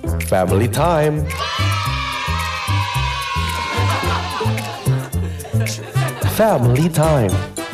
Family time. Family time.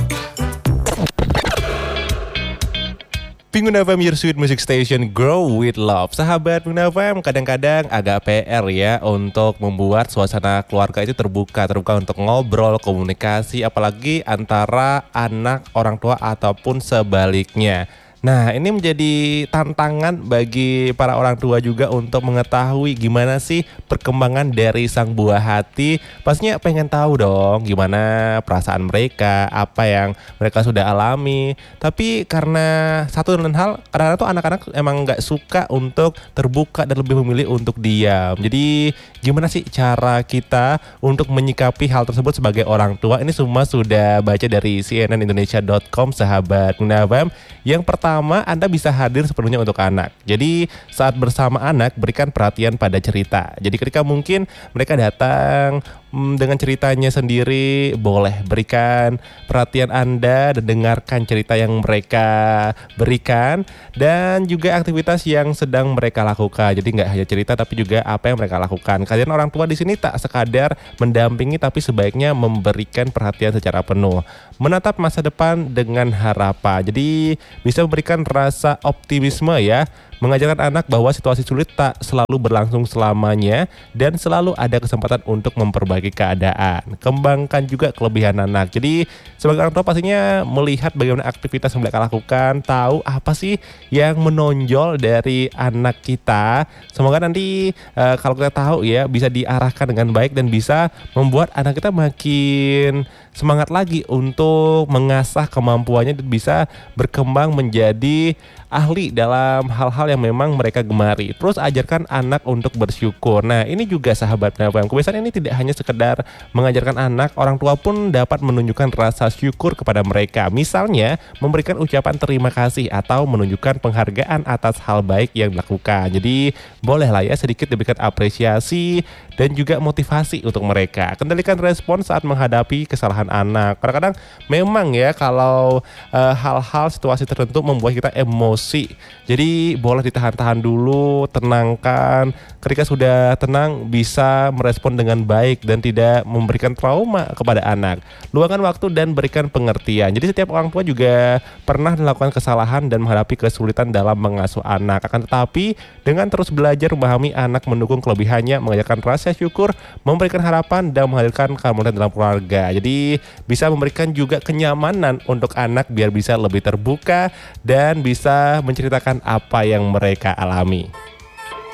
Pengguna FM, your sweet music station, grow with love. Sahabat Pengguna FM, kadang-kadang agak PR ya untuk membuat suasana keluarga itu terbuka untuk ngobrol, komunikasi, apalagi antara anak, orang tua ataupun sebaliknya. Nah, ini menjadi tantangan bagi para orang tua juga untuk mengetahui gimana sih perkembangan dari sang buah hati. Pastinya pengen tahu dong gimana perasaan mereka, apa yang mereka sudah alami. Tapi karena satu dan hal, kadang-kadang tuh anak-anak emang gak suka untuk terbuka dan lebih memilih untuk diam. Jadi gimana sih cara kita untuk menyikapi hal tersebut sebagai orang tua? Ini semua sudah baca dari cnnindonesia.com, sahabat Pengguna FM. Yang pertama, Anda bisa hadir sepenuhnya untuk anak. Jadi saat bersama anak, berikan perhatian pada cerita. Jadi ketika mungkin mereka datang dengan ceritanya sendiri, boleh berikan perhatian Anda dan dengarkan cerita yang mereka berikan, dan juga aktivitas yang sedang mereka lakukan. Jadi nggak hanya cerita tapi juga apa yang mereka lakukan. Kalian orang tua di sini tak sekadar mendampingi tapi sebaiknya memberikan perhatian secara penuh. Menatap masa depan dengan harapan. Jadi bisa memberikan rasa optimisme ya. Mengajarkan anak bahwa situasi sulit tak selalu berlangsung selamanya dan selalu ada kesempatan untuk memperbaiki keadaan. Kembangkan juga kelebihan anak. Jadi sebagai orang tua pastinya melihat bagaimana aktivitas yang mereka lakukan, tahu apa sih yang menonjol dari anak kita. Semoga nanti kalau kita tahu ya, bisa diarahkan dengan baik dan bisa membuat anak kita makin semangat lagi untuk mengasah kemampuannya dan bisa berkembang menjadi ahli dalam hal-hal yang memang mereka gemari. Terus ajarkan anak untuk bersyukur. Nah, ini juga sahabat FM. Kebiasaan ini tidak hanya sekedar mengajarkan anak, orang tua pun dapat menunjukkan rasa syukur kepada mereka. Misalnya, memberikan ucapan terima kasih atau menunjukkan penghargaan atas hal baik yang dilakukan. Jadi, bolehlah ya sedikit diberikan apresiasi dan juga motivasi untuk mereka. Kendalikan respon saat menghadapi kesalahan anak. Kadang-kadang memang ya kalau hal-hal situasi tertentu membuat kita emosi. Jadi boleh ditahan-tahan dulu, tenangkan. Ketika sudah tenang bisa merespon dengan baik dan tidak memberikan trauma kepada anak. Luangkan waktu dan berikan pengertian. Jadi setiap orang tua juga pernah melakukan kesalahan dan menghadapi kesulitan dalam mengasuh anak. Akan tetapi dengan terus belajar memahami anak, mendukung kelebihannya, mengajarkan rasa syukur, memberikan harapan dan menghadirkan keharmonisan dalam keluarga. Jadi bisa memberikan juga kenyamanan untuk anak biar bisa lebih terbuka dan bisa menceritakan apa yang mereka alami.